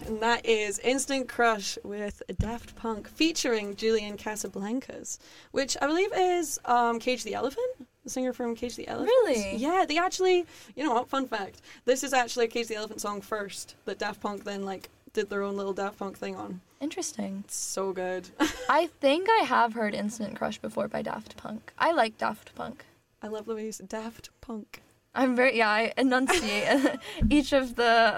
and that is Instant Crush with Daft Punk featuring Julian Casablancas, which I believe is Cage the Elephant, the singer from Cage the Elephant. Really? Yeah, they actually, you know what, fun fact, this is actually a Cage the Elephant song first that Daft Punk then, like, did their own little Daft Punk thing on. Interesting. It's so good. I think I have heard Instant Crush before by Daft Punk. I like Daft Punk. I love the way you say Daft Punk. I enunciate each of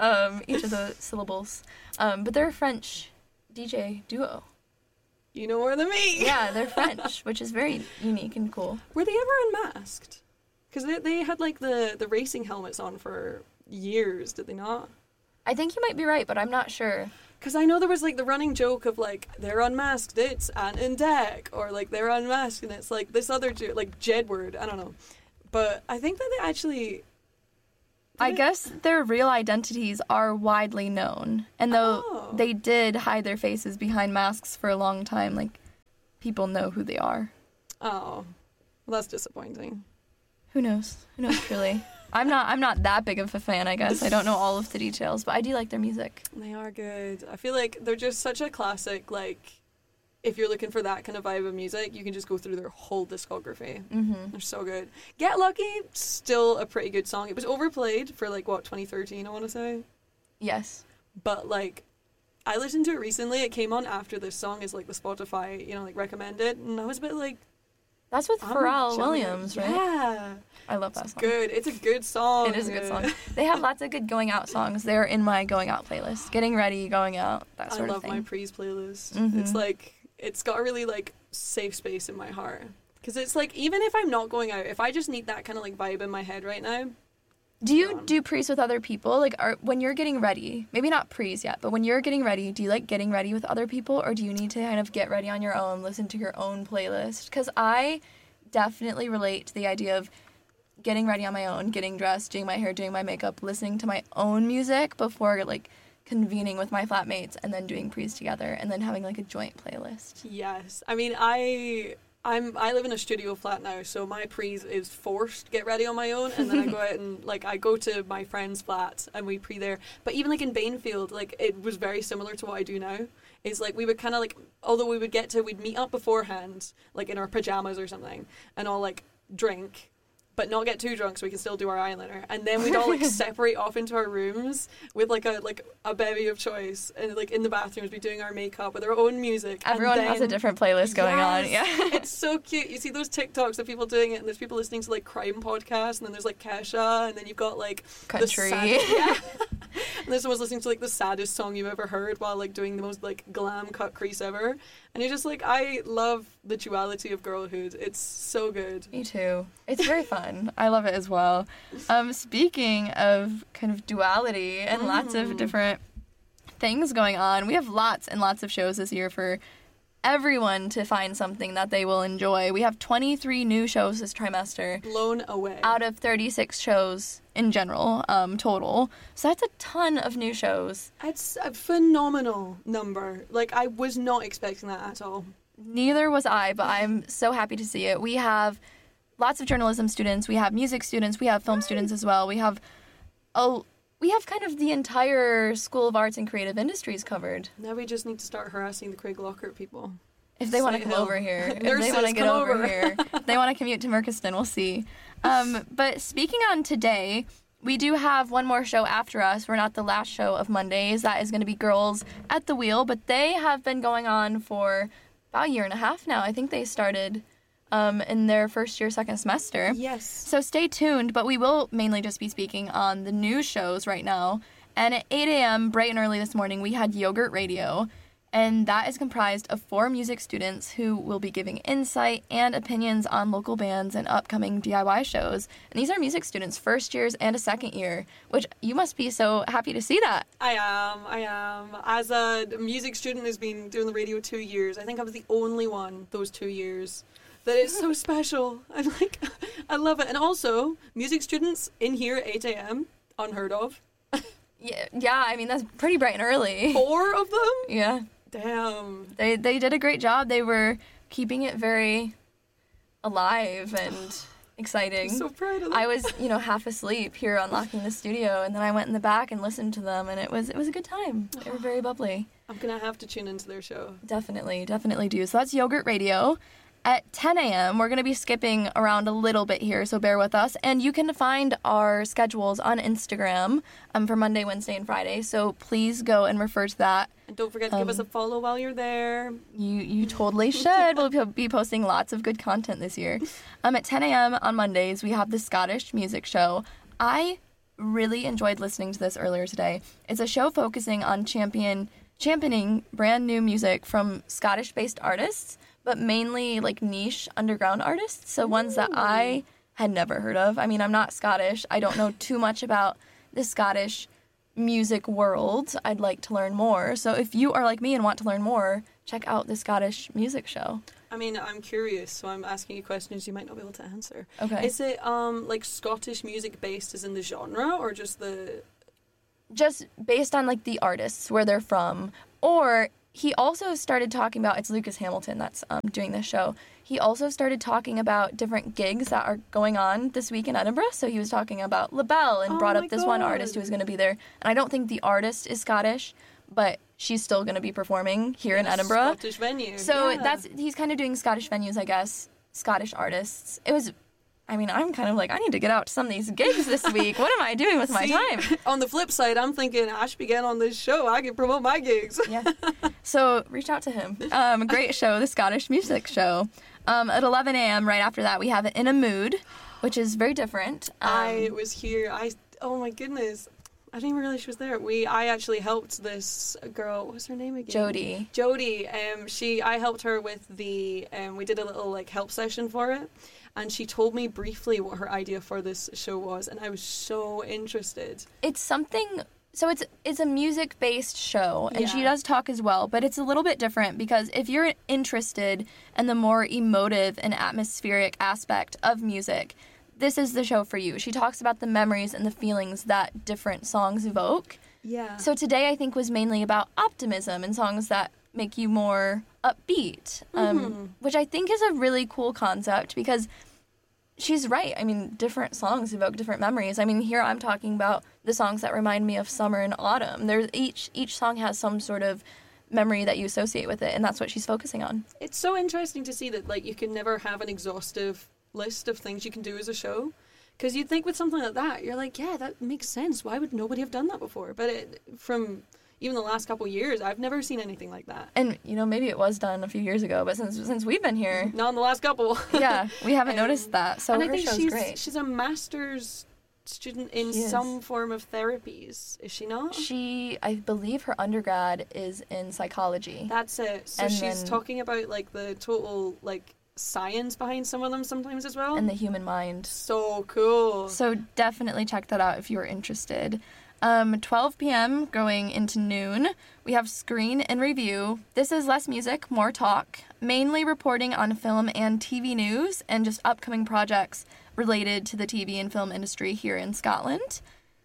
the syllables. But they're a French DJ duo. You know more than me. Yeah, they're French, which is very unique and cool. Were they ever unmasked? Because they had, like, the racing helmets on for years, did they not? I think you might be right, but I'm not sure. Because I know there was, like, the running joke of, like, they're unmasked, it's Ant and Dec, or, like, they're unmasked, and it's, like, this other, like, Jedward, I don't know. But I think that they actually... I guess their real identities are widely known. And though they did hide their faces behind masks for a long time, like, people know who they are. Oh. Well, that's disappointing. Who knows? Who knows, truly? I'm not that big of a fan, I guess. I don't know all of the details, but I do like their music. They are good. I feel like they're just such a classic, like... If you're looking for that kind of vibe of music, you can just go through their whole discography. Mm-hmm. They're so good. Get Lucky, still a pretty good song. It was overplayed for, like, what, 2013, I want to say? Yes. But, like, I listened to it recently. It came on after this song is, like, the Spotify, you know, like, recommended. And I was a bit like... That's with Pharrell Williams, right? Yeah. I love that song. Good. It's a good song. It is a good song. They have lots of good going out songs. They're in my going out playlist. Getting ready, going out, that sort of thing. I love my Prees playlist. Mm-hmm. It's, like... It's got a really, like, safe space in my heart. Because it's, like, even if I'm not going out, if I just need that kind of, like, vibe in my head right now... Do you do prees with other people? Like, when you're getting ready, maybe not prees yet, but when you're getting ready, do you like getting ready with other people? Or do you need to kind of get ready on your own, listen to your own playlist? Because I definitely relate to the idea of getting ready on my own, getting dressed, doing my hair, doing my makeup, listening to my own music before, like... convening with my flatmates and then doing prees together and then having like a joint playlist. Yes. I mean, I live in a studio flat now, so my prees is forced to get ready on my own, and then I go out and, like, I go to my friend's flat and we pre there. But even, like, in Bainfield, like, it was very similar to what I do now. It's like we would kind of, like, although we'd meet up beforehand, like, in our pajamas or something, and all, like, drink, but not get too drunk so we can still do our eyeliner. And then we'd all, like, separate off into our rooms with, like, a bevy of choice, and, like, in the bathrooms be doing our makeup with our own music. Everyone has a different playlist going on. Yeah. It's so cute. You see those TikToks of people doing it, and there's people listening to, like, crime podcasts, and then there's, like, Kesha, and then you've got, like... Country. And there's someone's listening to, like, the saddest song you've ever heard while, like, doing the most, like, glam cut crease ever. And you're just like, I love the duality of girlhood. It's so good. Me too. It's very fun. I love it as well. Speaking of kind of duality and lots of different things going on, we have lots and lots of shows this year for everyone to find something that they will enjoy. We have 23 new shows this trimester. Blown away. Out of 36 shows in general, total. So that's a ton of new shows. It's a phenomenal number. Like, I was not expecting that at all. Neither was I, but I'm so happy to see it. We have lots of journalism students, we have music students, we have film students as well. We have kind of the entire School of Arts and Creative Industries covered. Now we just need to start harassing the Craig Lockhart people. If they want to come over here. If they want to get over here. If they want to commute to Merkiston, we'll see. But speaking on today, we do have one more show after us. We're not the last show of Mondays. That is going to be Girls at the Wheel. But they have been going on for about a year and a half now. I think they started in their first year, second semester. Yes. So stay tuned, but we will mainly just be speaking on the new shows right now. And at 8 a.m., bright and early this morning, we had Yogurt Radio. And that is comprised of 4 music students who will be giving insight and opinions on local bands and upcoming DIY shows. And these are music students, first years and a second year, which you must be so happy to see that. I am. As a music student who's been doing the radio 2 years, I think I was the only one those 2 years. That is so special. I love it. And also, music students in here at 8 a.m., unheard of. Yeah, I mean, that's pretty bright and early. 4 of them? Yeah. Damn. They did a great job. They were keeping it very alive and exciting. I'm so proud of them. I was, half asleep here unlocking the studio, and then I went in the back and listened to them, and it was a good time. They were very bubbly. I'm going to have to tune into their show. Definitely do. So that's Yogurt Radio. At 10 a.m., we're going to be skipping around a little bit here, so bear with us. And you can find our schedules on Instagram for Monday, Wednesday, and Friday, so please go and refer to that. And don't forget to give us a follow while you're there. You totally should. We'll be posting lots of good content this year. At 10 a.m. on Mondays, we have the Scottish Music Show. I really enjoyed listening to this earlier today. It's a show focusing on championing brand new music from Scottish-based artists, but mainly like niche underground artists, so ones that I had never heard of. I mean, I'm not Scottish. I don't know too much about the Scottish music world. I'd like to learn more. So if you are like me and want to learn more, check out the Scottish Music Show. I mean, I'm curious, so I'm asking you questions you might not be able to answer. Okay. Is it like Scottish music based as in the genre, or just based on like the artists, where they're from? Or he also started talking about, it's Lucas Hamilton that's doing this show. He also started talking about different gigs that are going on this week in Edinburgh. So he was talking about LaBelle and brought up this one artist who was going to be there. And I don't think the artist is Scottish, but she's still going to be performing here in Edinburgh. Scottish venue. So he's kind of doing Scottish venues, I guess, Scottish artists. I'm kind of like, I need to get out to some of these gigs this week. What am I doing with my time? On the flip side, I'm thinking I should be getting on this show. I can promote my gigs. Yeah. So reach out to him. Great show, the Scottish Music Show. At 11 a.m., right after that, we have In a Mood, which is very different. I was here. Oh my goodness. I didn't even realize she was there. I actually helped this girl. What's her name again? Jody. I helped her with the. We did a little like help session for it, and she told me briefly what her idea for this show was, and I was so interested. It's something. So it's a music-based show, and she does talk as well, but it's a little bit different because if you're interested in the more emotive and atmospheric aspect of music, this is the show for you. She talks about the memories and the feelings that different songs evoke. Yeah. So today I think was mainly about optimism and songs that make you more upbeat, which I think is a really cool concept because she's right. I mean, different songs evoke different memories. I mean, here I'm talking about the songs that remind me of summer and autumn. There's each song has some sort of memory that you associate with it, and that's what she's focusing on. It's so interesting to see that like you can never have an exhaustive list of things you can do as a show, because you'd think with something like that you're like, yeah, that makes sense, why would nobody have done that before? But from even the last couple of years, I've never seen anything like that. And maybe it was done a few years ago, but since we've been here, not in the last couple. Yeah, we haven't noticed that. So and her I think show's great. She's a master's student in some form of therapies, is she not? I believe her undergrad is in psychology. That's it. So she's talking about like the total like science behind some of them sometimes as well. And the human mind. So cool. So definitely check that out if you're interested. 12 p.m. going into noon, we have Screen and Review. This is less music, more talk, mainly reporting on film and TV news and just upcoming projects related to the TV and film industry here in Scotland.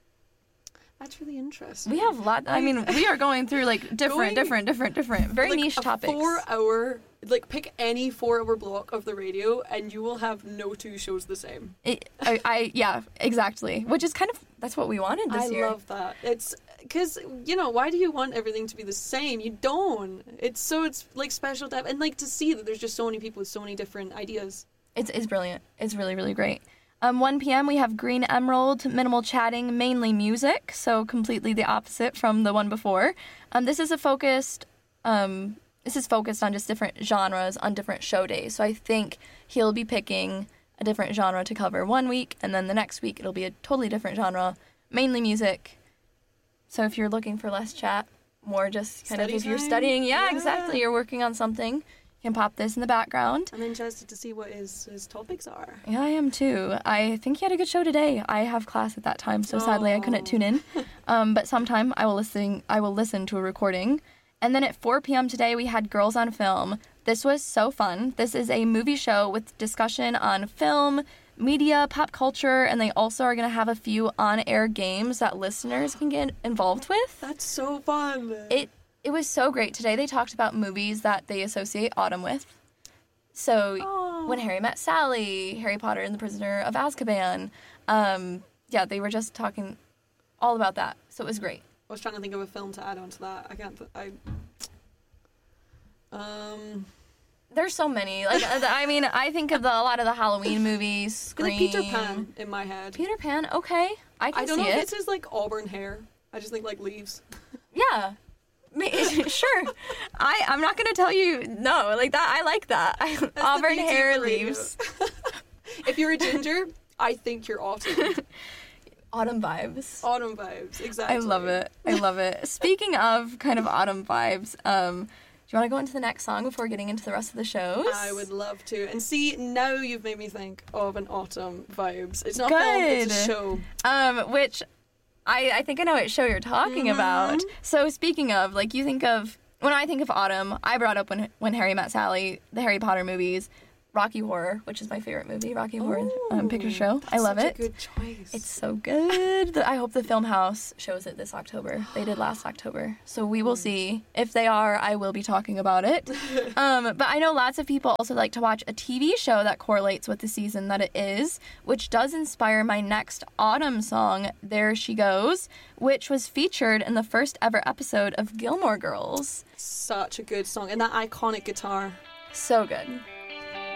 That's really interesting. We have a lot. I mean, we are going through like different, very niche topics. 4-hour, like pick any 4-hour block of the radio, and you will have no two shows the same. Yeah, exactly. Which is kind of that's what we wanted this year. I love that. It's because why do you want everything to be the same? You don't. It's like special to have, and like to see that there's just so many people with so many different ideas. It's brilliant. It's really, really great. 1 p.m. we have Green Emerald, minimal chatting, mainly music, so completely the opposite from the one before. This is focused on just different genres on different show days. So I think he'll be picking a different genre to cover one week, and then the next week it'll be a totally different genre, mainly music. So if you're looking for less chat, more just kind of if you're studying, exactly, you're working on something, you can pop this in the background. I'm interested to see what his topics are. Yeah, I am too. I think he had a good show today. I have class at that time, so sadly I couldn't tune in. But sometime I will listen to a recording. And then at 4 p.m. today we had Girls on Film. This was so fun. This is a movie show with discussion on film, media, pop culture, and they also are going to have a few on-air games that listeners can get involved with. That's so fun. It was so great. Today they talked about movies that they associate autumn with. So When Harry Met Sally, Harry Potter and the Prisoner of Azkaban. Yeah, they were just talking all about that, so it was great. I was trying to think of a film to add on to that. I can't. There's so many. Like, I mean, I think of a lot of the Halloween movies. Scream. Like Peter Pan in my head. Peter Pan, okay, I can see it. I don't know if it's his like auburn hair. I just think like leaves. Yeah, sure. I'm not gonna tell you no. Like that, I like that. Auburn hair leaves. If you're a ginger, I think you're autumn. Autumn vibes. Autumn vibes, exactly. I love it. I love it. Speaking of kind of autumn vibes, do you want to go into the next song before getting into the rest of the shows? I would love to. And see, now you've made me think of an autumn vibes. It's not Good. film, it's a show. Which I think I know what show you're talking about. So speaking of, like, you think of, when I think of autumn, I brought up when Harry Met Sally, the Harry Potter movies, Rocky Horror, which is my favorite movie, Rocky Horror Picture Show. I love it. Such a good choice. It's so good. I hope the Film House shows it this October. They did last October. So we will see. If they are, I will be talking about it. But I know lots of people also like to watch a TV show that correlates with the season that it is, which does inspire my next autumn song, There She Goes, which was featured in the first ever episode of Gilmore Girls. Such a good song. And that iconic guitar. So good.